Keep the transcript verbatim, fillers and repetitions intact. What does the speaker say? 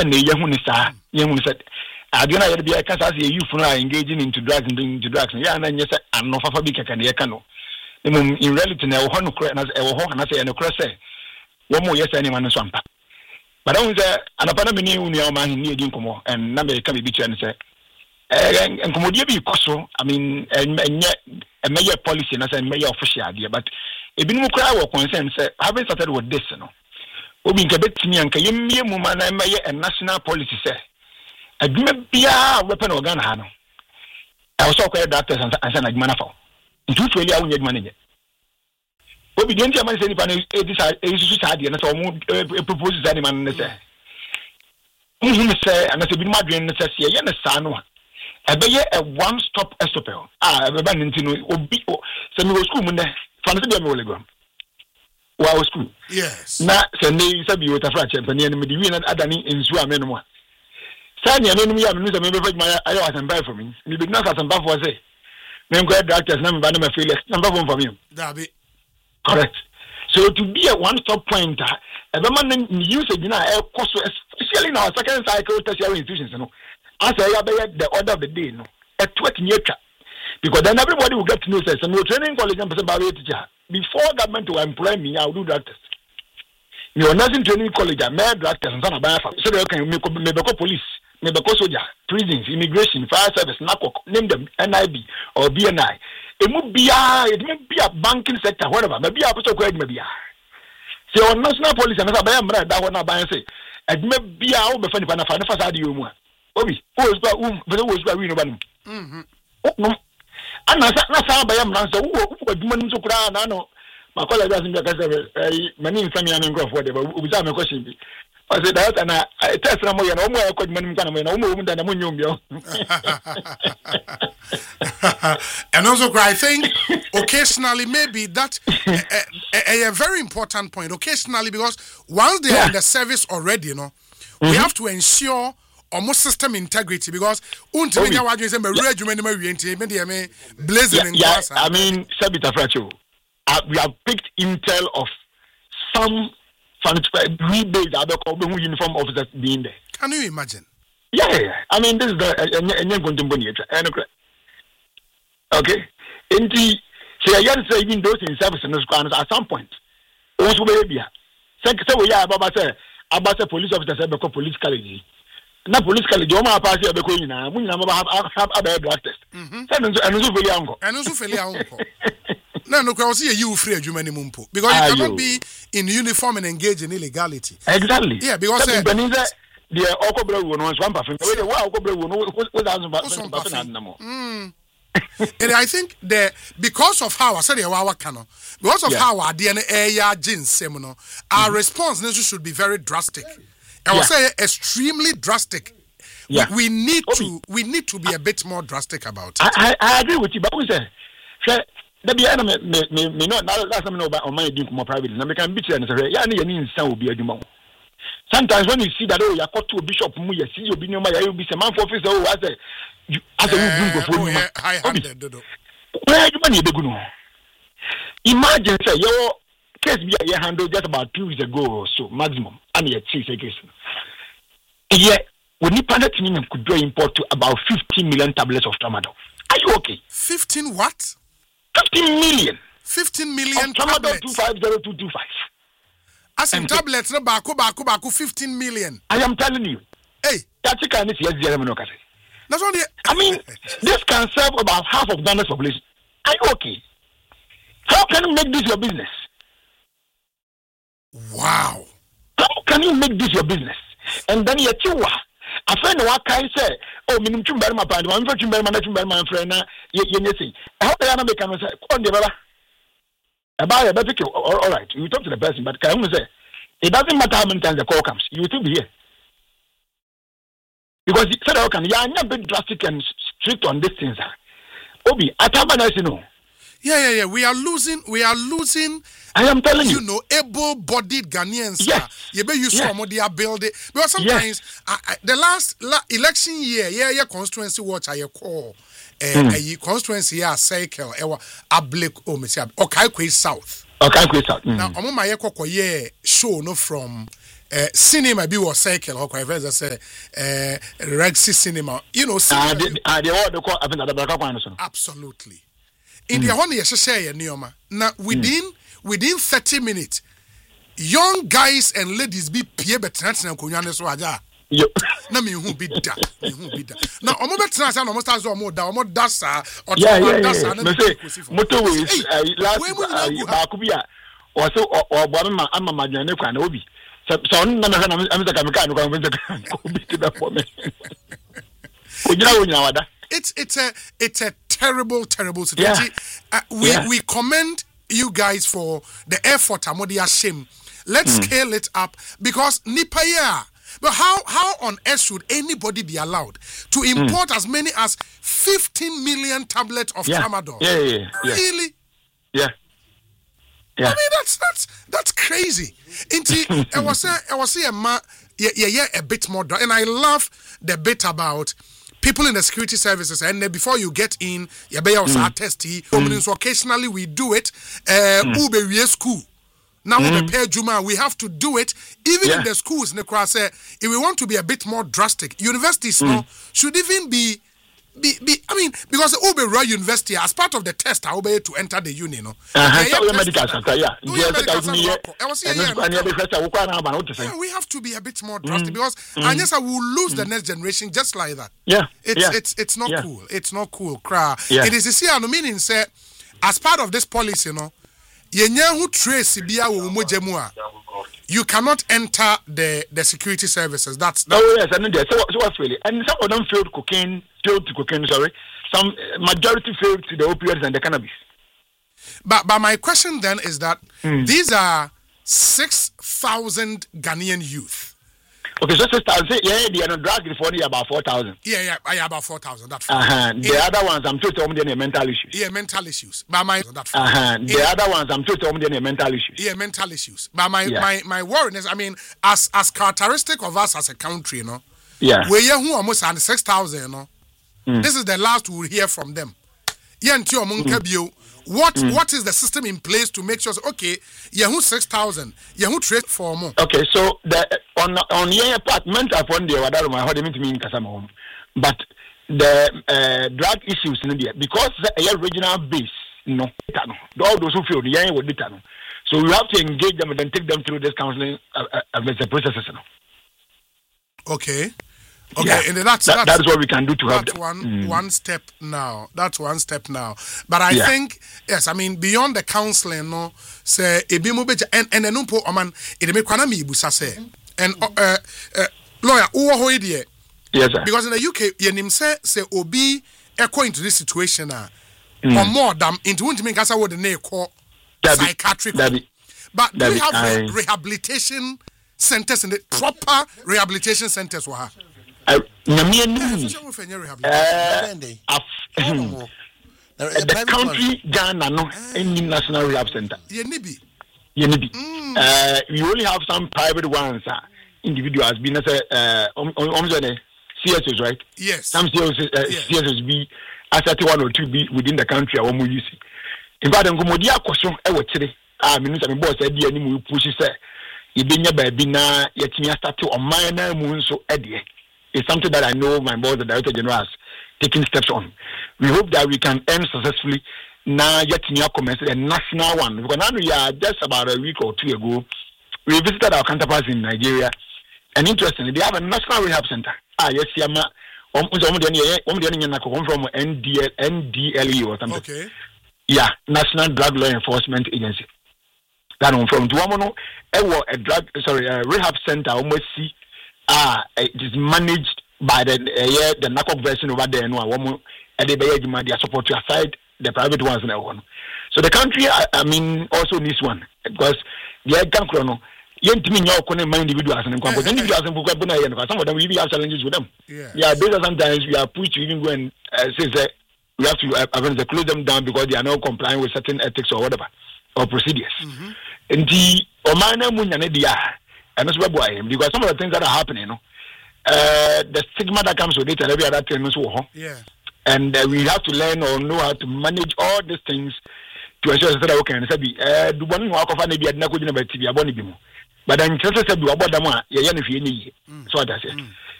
say ne ye hu ne sa ye hu ne say adena ye be ka sa say youth no are engaging into drugs into drugs ya na nye say anno fafa bi keka ne ye ka no in reality na e wo no kra na e wo ho na say e no kra say wo mo yes any man so ampa but I say anapa na me ni unu ya ma hin ni edi nkomo and na me ka me bi tia ne say eh nkomo die bi koso I mean enye enye policy na say enye official dia but ebinum kra wo concern say having started with this no obi nke betimi anka yemie mu ma na enye a national policy say adwuma bia weapon organ ha no I was so quite doctors and and adwuma na fa ntu tueli a wonya adwuma ne obi de ntia man say ni pa na edisa esusu saade na so mo propose that man ne say mhm me say and say binum adwen ne say ye ne sa no ebeye a one stop estopel ah ebeba nti no obi say me go school mu ne fa na say me olegram wa school yes na say ne say bi wota fra chempani ne me di wi na adani ensu amenu mo say ne no ya me say me be fa ma ayo asempa for me me be na asempa for say me go doctors na me ba na me feel number one for me that be correct so to be a one stop pointer ebema na use gina e koso especially now second cycle tertiary institutions no as I be the order of the day no at what nature because then everybody will get to know say so no training college and person barrier teacher before government to employ me I will do that test me on nursing training college I made drug test and buy so they can me me be police me be soldier prisons immigration fire service narco name them N I B or B N I it would be a it may be a banking sector whatever maybe a person could maybe so on national police and I buy am that one buy say it may be a be funny na fa na fa sa di omu obi who is ba um be who is ba we no ba no mhm no ana sa na sa ba yam na so wo wo aduma nim so kura na no ma kola ga sin ga ka say eh mani nsami an ngro for de ba obi sa me question bi I said that and I test na mo ya na mo e ko aduma nim kana mo na mo mu da na mo nyom bio and also I think occasionally maybe that a, a, a very important point occasionally because once they yeah. are in the service already you know mm-hmm. we have to ensure almost system integrity because until we are say me readwuma ni ma wie nti me de me blazing in class I mean Sabita Fracho we have picked intel of some rebate abeko be uniform officers being there. Can you imagine? Yeah, yeah. I mean this is the enye kontumboni etra. Okay. Enti say yan say even those in service in schools at some point. Also be bia. Say say we ya baba say abase police officers say be police college. Na police college o ma pass e be ko nyina. Mu nyina ma have a drug test. Say no so eno so feli anko. Eno so feli anko. No, no, because you free adwuma ni mumpo because you cannot be in uniform and engage in illegality. Exactly. Yeah, because uh, the okobra wo no so ampa fe. We dey wa okobra wo no we da so ba na mo. Mm. And I think the because of how I said our cano, because of yeah. how our D N A ya ginsem no, our mm-hmm. response should be very drastic. I would yeah. say extremely drastic. Yeah. We, we need okay. to we need to be a bit more drastic about it. I, I, I agree with you, but we say that be me me me me no last time no about on my drink more private. Na me can beat you and say ya na yani nsan obi adwuma. Sometimes when you see that oh you got to bishop mu you see obi nyoma ya obi say man for officer oh I say you as a woman go for you. High handed dodo. Where you money be go. Imagine say your case be you handle just about two weeks ago or so maximum and you see say case. Yeah, when you planet minimum could do import to about fifteen million tablets of tramadol. Are you okay? fifteen what? fifteen million. fifteen million tramadol two five zero two two five. As in tablets no bako bako bako fifteen million. I am telling you. Hey, that's a kind of yes zero no kase. That's what I mean, this can serve about half of Ghana's population. Are you okay? How can you make this your business? Wow. How can you make this your business? And then you chiwa. A friend wa kai say, oh, minimum chumber ma pandi, man chumber man chumber man friend na ye ye say. How can I make can say, on the baba. About a better all right, you talk to the person, but can you say it doesn't matter how many times the call comes, you will still be here. Because you said, okay, you are not very drastic and strict on these things. Obi, Atabana, you know. Yeah, yeah, yeah. We are losing. We are losing. I am telling you, you know, able-bodied Ghanaians. Yes. You be use some of their building because sometimes yes. I, I, the last la, election year, yeah, yeah, constituency watch I call a uh, mm. constituency yeah cycle. Ewa Ablek oh Monsieur Okaikwe South. Okaikwe South. Now, I'm my yeah show no from uh, cinema be was cycle or quite say uh Rexy cinema. You know, ah the ah the what they call I think the one so. Absolutely. In the one you share Neoma. Now within within thirty minutes, young guys and ladies be pie betrans na konwane so aja. Yo. Na me hu bi da, me hu bi da. Na omo betrans na omo start so omo da, omo dasa or yeah, yeah, yeah. Me say motorways last ba ku bi a o so o bo ma ama madwane kwa na obi. So so na me na me say kamika no kwa me say obi ti da for me. Ojira wo nyina wada. It's it's a it's a terrible terrible situation. Yeah. Uh, we yeah. we commend you guys for the effort Amodia shame. Let's mm. scale it up because Nipaya. But how how on earth should anybody be allowed to import mm. as many as fifteen million tablets of yeah. tramadol? Yeah, yeah, yeah. Really? Yeah. Yeah. I mean that's that's that's crazy. Inti I was saying I was saying ma yeah yeah yeah a bit more and I love the bit about people in the security services, and before you get in, you better also mm. test it. Mm. So occasionally we do it. Uh, mm. Ube we school. Now mm. we pay Juma, we have to do it. Even yeah. in the schools, if we want to be a bit more drastic, universities mm. now should even be, be, be. I mean, because the Ube Royal University, as part of the test, I obey to enter the union. No? Uh-huh. Yeah, yeah, medical center, yeah. Yeah, we have to be a bit more drastic mm. because mm. and yes, I will lose mm. the next generation just like that. Yeah, it's yeah. it's it's not yeah. cool. It's not cool. Cry. Yeah. It is the see meaning say as part of this policy, you know, yenya who trace bia wo mojemu a you cannot enter the the security services. That's, that's oh yes, I know that. So so what's really and some of them failed cocaine, failed to cocaine. Sorry, some uh, majority failed to the opioids and the cannabis. But but my question then is that mm. these are six thousand Ghanaian youth. Okay, so six thousand. Yeah, they are not drug before they are about four thousand. Yeah, yeah, yeah, about four thousand. That's uh huh. The yeah. other ones, I'm told them they are mental issues. Yeah, mental issues. But my that's uh huh. The yeah. other ones, I'm told them they are mental issues. Yeah, mental issues. But my yeah. my my worry is, I mean, as as characteristic of us as a country, you know. Yeah. We are who almost and six thousand, you know. Mm. This is the last we'll hear from them. Yeah, until mm. What mm. what is the system in place to make sure okay, Yahoo six thousand, Yahoo trade for more? Okay, so the on on your apartment upon the Wadaro, my how they mean to me in Kasama, but the uh, drug issues in India because the regional base, no, all those who feel the young would be done. So we have to engage them and then take them through this counseling uh, uh, the processes. Okay. Okay, yeah. and that's, that, that's that's what we can do to help that's them. one mm. one step now. That's one step now. But I yeah. think yes, I mean beyond the counseling, no, say ebi mo beja and and eno po oman e me kwana me ibusa say and uh, uh, lawyer uwo ho idie. Yes sir. Because in the U K, yenim say say obi echo into this situation ah, mm. or more than into won't mean kasa wo the na call psychiatric. Dabi. But do Dabi. we have I... re- rehabilitation centers in the proper rehabilitation centers wa? Uh, the country Ghana no any national rehab center. Yenibi. Yenibi. Uh, you only have some private ones. Uh, individuals being as a uh, um, um, C S S, right? Yes. Some C S S, uh, yes. C S S be as at one or two be within the country. I want use. In fact, I'm going to question. I would say, I mean, I'm boss. I did any push. Say, you been your baby now. Yet you start to on my name so idea. It's something that I know my boss, the Director General, has taken steps on. We hope that we can end successfully. Now, yet in your comments, a national one. Because now we are just about a week or two ago, we visited our counterparts in Nigeria, and interestingly, they have a national rehab center. Ah, yes, Yama. Um, from N D L E or something. Okay. Yeah, National Drug Law Enforcement Agency. That one from Duamono, a drug, sorry, a rehab center, almost see. Ah, it is managed by the uh, yeah, the N A C O version over there. No, one and they their support to aside the private ones in that one. So the country, I, I mean, also needs one because the can chrono. You need to mind individuals and individuals and because some of them we have challenges with them. Yeah, yeah. Those are sometimes we are pushed to even go and uh, say that we have to uh, close them down because they are not complying with certain ethics or whatever or procedures. Mm-hmm. And the Omana Munyanedia. And that's why because some of the things that are happening, you know, uh, the stigma that comes with it and every other thing, yeah. And uh, we have to learn or know how to manage all these things to ensure that we can say bi eh du bonu wa kofa na bi adina ko gina ba ti bi abɔ ne bi mu but then just say bi wabɔ dam a ye ye no hwie ne yi so that say